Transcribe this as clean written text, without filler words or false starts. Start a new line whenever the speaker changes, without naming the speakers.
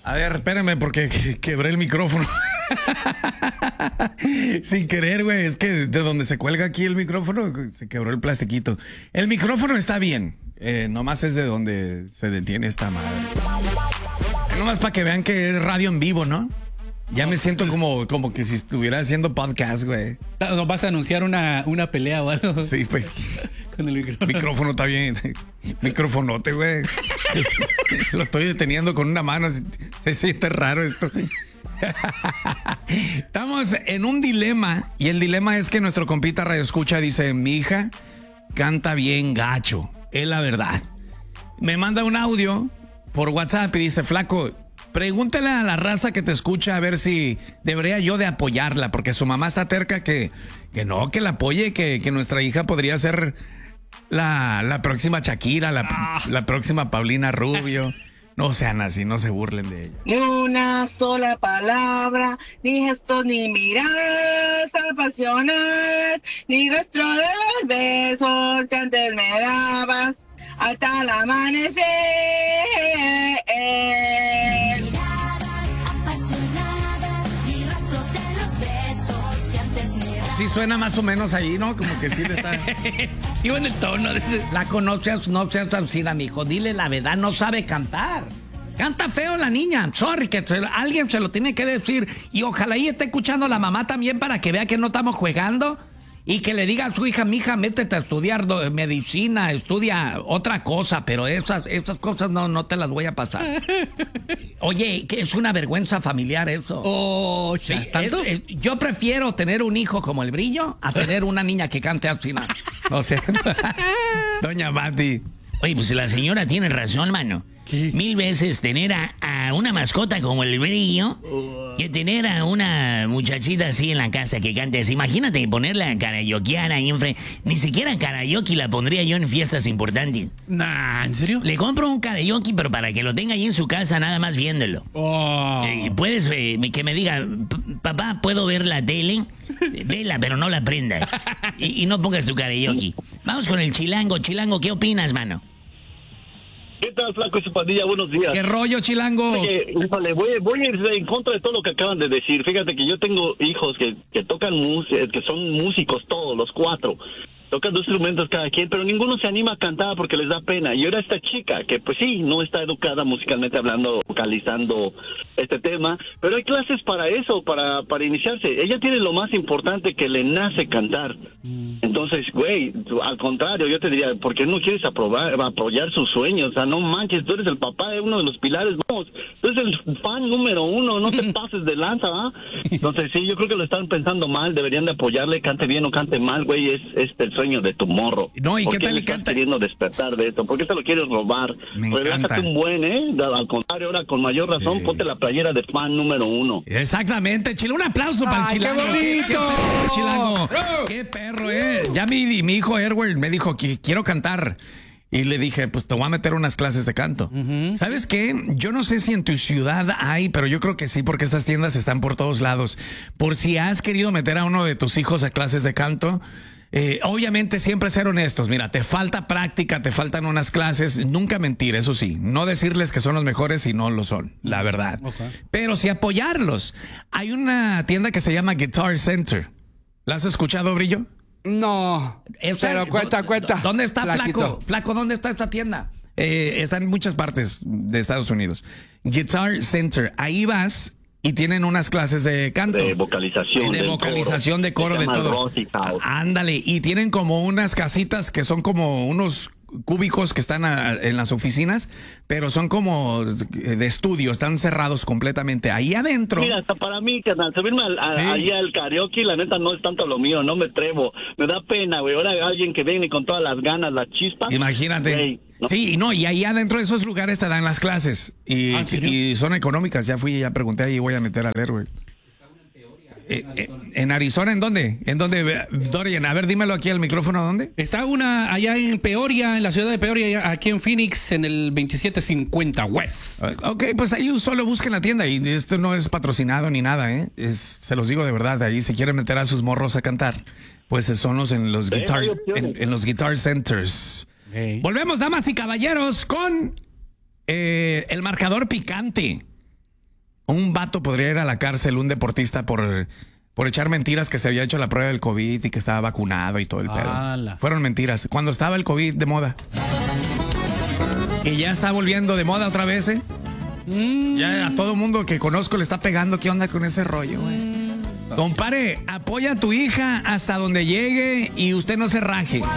A ver, espérame porque quebré el micrófono. Sin querer, güey. Es que de donde se cuelga aquí el micrófono, se quebró el plastiquito. El micrófono está bien. Nomás es de donde se detiene esta madre. Nomás para que vean que es radio en vivo, ¿no? Ya me siento como que si estuviera haciendo podcast, güey.
¿No vas a anunciar una pelea o algo?
Sí, pues.
Con el micrófono.
Micrófono está bien. Microfonote, güey. Lo estoy deteniendo con una mano. Se siente raro esto. Estamos en un dilema. Y el dilema es que nuestro compita Radio Escucha dice: mi hija canta bien gacho. Es la verdad. Me manda un audio por WhatsApp y dice: flaco, pregúntale a la raza que te escucha a ver si debería yo de apoyarla, porque su mamá está terca que no, que la apoye, que nuestra hija podría ser la próxima Shakira, la próxima Paulina Rubio. No sean así, no se burlen de ella.
Ni una sola palabra, ni gestos, ni miradas apasionadas, ni rastro de los besos que antes me dabas hasta el amanecer.
Sí suena más o menos ahí, ¿no? Como que sí le está...
Sí, en el tono.
La conoces, no seas tancina, mijo. Dile la verdad, no sabe cantar. Canta feo la niña. Sorry, que alguien se lo tiene que decir. Y ojalá y esté escuchando la mamá también para que vea que no estamos jugando. Y que le diga a su hija: mija, métete a estudiar medicina, estudia otra cosa, pero esas cosas no te las voy a pasar. Oye, que es una vergüenza familiar eso.
Oh,
Sí,
¿tanto?
yo prefiero tener un hijo como el Brillo a tener una niña que cante así.
O sea, doña Mati.
Oye, pues la señora tiene razón, mano.
¿Qué?
1000 veces tener a una mascota como el Brillo que tener a una muchachita así en la casa que cante así. Imagínate ponerla a karaokear ahí enfrente. Ni siquiera karaoke la pondría yo en fiestas importantes.
Nah, ¿en serio?
Le compro un karaoke, pero para que lo tenga ahí en su casa nada más viéndolo.
Oh.
Puedes que me diga: papá, ¿puedo ver la tele? Vela, pero no la prendas. Y no pongas tu karaoke. Vamos con el Chilango. Chilango, ¿qué opinas, mano?
¿Qué tal, flaco y su pandilla? Buenos días.
¿Qué rollo, Chilango?
Híjole, voy a ir en contra de todo lo que acaban de decir. Fíjate que yo tengo hijos que tocan música, que son músicos todos, los 4. Tocan 2 instrumentos cada quien, pero ninguno se anima a cantar porque les da pena. Y ahora esta chica, que pues sí, no está educada musicalmente hablando, vocalizando este tema, pero hay clases para eso, para iniciarse. Ella tiene lo más importante, que le nace cantar. Entonces, güey, al contrario, yo te diría: ¿por qué no quieres apoyar sus sueños? O sea, no manches, tú eres el papá de uno de los pilares, vamos, tú eres el fan número 1, no te pases de lanza, ¿ah? Entonces, sí, yo creo que lo están pensando mal, deberían de apoyarle, cante bien o cante mal, güey, es el sueño de tu morro.
No, ¿y
¿Por
qué tal
le
le
estás
canta?
queriendo despertar de esto? ¿Por qué te lo quieres robar?
Me
Relájate
encanta.
un buen, al contrario, ahora con mayor razón,
Sí.
ponte la playera de fan número 1.
Exactamente, Chile. Un aplauso para el
¡Ay, qué
Chilango.
bonito!
¡Qué perro, Chilango! ¡Qué perro, Ya mi hijo Erwin me dijo que quiero cantar. Y le dije: pues te voy a meter unas clases de canto. ¿Sabes qué? Yo no sé si en tu ciudad hay, pero yo creo que sí, porque estas tiendas están por todos lados. Por si has querido meter a uno de tus hijos a clases de canto, obviamente siempre ser honestos. Mira, te falta práctica, te faltan unas clases. Nunca mentir, eso sí. No decirles que son los mejores si no lo son, la verdad.
Okay.
Pero sí apoyarlos. Hay una tienda que se llama Guitar Center. ¿La has escuchado, Brillo?
No. Pero cuenta.
¿Dónde está,
Flaquito.
Flaco, ¿dónde está esta tienda? Está en muchas partes de Estados Unidos. Guitar Center. Ahí vas y tienen unas clases de canto.
De vocalización.
De
del
vocalización, de coro,
Se
de
llama
todo.
Rosy House.
Ándale. Y tienen como unas casitas que son como unos cúbicos que están en las oficinas, pero son como de estudio, están cerrados completamente. Ahí adentro.
Mira, hasta para mí, carnal, subirme ahí al karaoke, la neta no es tanto lo mío, no me atrevo. Me da pena, güey. Ahora alguien que viene con todas las ganas, las chispas.
Imagínate.
Güey, ¿no?
Sí, no, y ahí adentro de esos lugares te dan las clases. Y,
¿en serio?
y son económicas. Ya fui, ya pregunté, ahí voy a meter a leer, güey. ¿En Arizona? ¿En dónde? ¿En dónde, Dorian? A ver, dímelo aquí al micrófono, ¿dónde?
Está una allá en Peoria, en la ciudad de Peoria, aquí en Phoenix, en el 2750 West.
Ok, pues ahí solo busquen la tienda. Y esto no es patrocinado ni nada, ¿eh? Se los digo de verdad. Ahí si quieren meter a sus morros a cantar, pues son en los guitar,
hay opciones.
en los guitar centers.
Hey.
Volvemos, damas y caballeros, con el marcador picante. Un vato podría ir a la cárcel, un deportista, por echar mentiras que se había hecho la prueba del COVID y que estaba vacunado y todo el pedo.
¡Hala!
Fueron mentiras. Cuando estaba el COVID de moda. Y ya está volviendo de moda otra vez, ¿eh? Ya a todo mundo que conozco le está pegando. ¿Qué onda con ese rollo, güey? Compare, apoya a tu hija hasta donde llegue y usted no se raje.